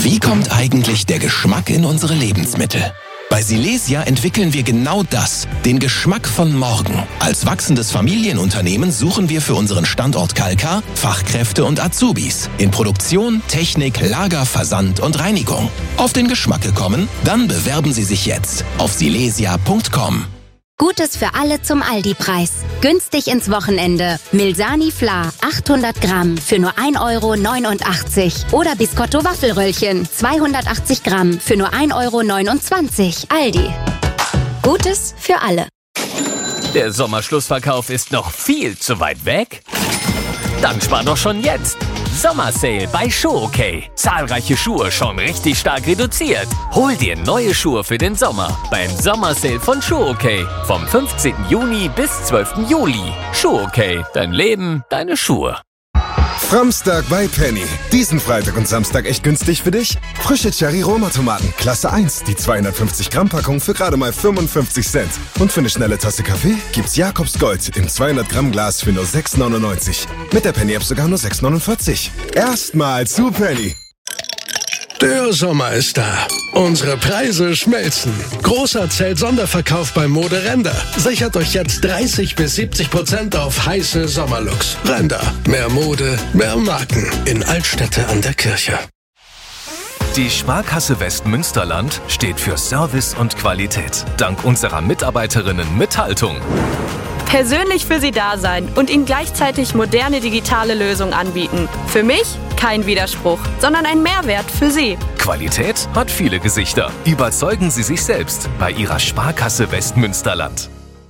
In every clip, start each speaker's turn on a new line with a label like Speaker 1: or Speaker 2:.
Speaker 1: Wie kommt eigentlich der Geschmack in unsere Lebensmittel? Bei Silesia entwickeln wir genau das, den Geschmack von morgen. Als wachsendes Familienunternehmen suchen wir für unseren Standort Kalkar Fachkräfte und Azubis in Produktion, Technik, Lager, Versand und Reinigung. Auf den Geschmack gekommen? Dann bewerben Sie sich jetzt auf silesia.com.
Speaker 2: Gutes für alle zum Aldi-Preis. Günstig ins Wochenende. Milsani Fla 800 Gramm für nur 1,89 € oder Biscotto Waffelröllchen 280 Gramm für nur 1,29 €. Aldi. Gutes für alle.
Speaker 3: Der Sommerschlussverkauf ist noch viel zu weit weg? Dann spar doch schon jetzt. Sommersale bei Show-Okay. Zahlreiche Schuhe schon richtig stark reduziert. Hol dir neue Schuhe für den Sommer beim Sommersale von Show-Okay. Vom 15. Juni bis 12. Juli. Show-Okay. Dein Leben, deine Schuhe.
Speaker 4: Framstag bei Penny. Diesen Freitag und Samstag echt günstig für dich? Frische Cherry-Roma-Tomaten, Klasse 1, die 250 Gramm Packung für gerade mal 55 Cent. Und für eine schnelle Tasse Kaffee gibt's Jakobs Gold im 200 Gramm Glas für nur 6,99. Mit der Penny-App sogar nur 6,49. Erstmal zu Penny.
Speaker 5: Der Sommer ist da. Unsere Preise schmelzen. Großer Zelt-Sonderverkauf bei Mode Render. Sichert euch jetzt 30-70% auf heiße Sommerlooks. Render. Mehr Mode, mehr Marken. In Altstädte an der Kirche.
Speaker 6: Die Sparkasse Westmünsterland steht für Service und Qualität. Dank unserer Mitarbeiterinnen mit Haltung.
Speaker 7: Persönlich für Sie da sein und Ihnen gleichzeitig moderne digitale Lösungen anbieten. Für mich kein Widerspruch, sondern ein Mehrwert für Sie.
Speaker 6: Qualität hat viele Gesichter. Überzeugen Sie sich selbst bei Ihrer Sparkasse Westmünsterland.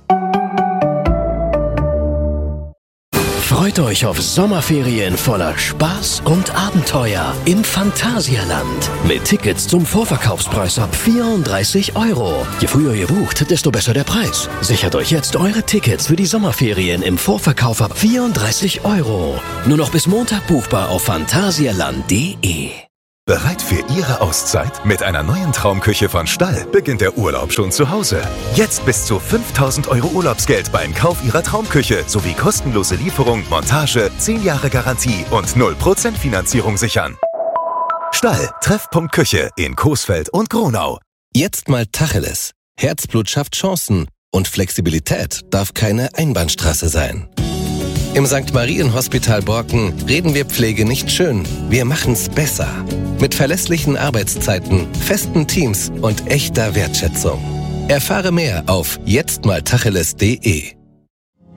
Speaker 8: Freut euch auf Sommerferien voller Spaß und Abenteuer im Phantasialand. Mit Tickets zum Vorverkaufspreis ab 34 €. Je früher ihr bucht, desto besser der Preis. Sichert euch jetzt eure Tickets für die Sommerferien im Vorverkauf ab 34 €. Nur noch bis Montag buchbar auf phantasialand.de.
Speaker 9: Bereit für Ihre Auszeit? Mit einer neuen Traumküche von Stall beginnt der Urlaub schon zu Hause. Jetzt bis zu 5.000 € Urlaubsgeld beim Kauf Ihrer Traumküche sowie kostenlose Lieferung, Montage, 10 Jahre Garantie und 0% Finanzierung sichern. Stall, Treffpunkt Küche in Coesfeld und Gronau.
Speaker 10: Jetzt mal Tacheles. Herzblut schafft Chancen und Flexibilität darf keine Einbahnstraße sein. Im St. Marienhospital Borken reden wir Pflege nicht schön, wir machen's besser. Mit verlässlichen Arbeitszeiten, festen Teams und echter Wertschätzung. Erfahre mehr auf jetztmaltacheles.de.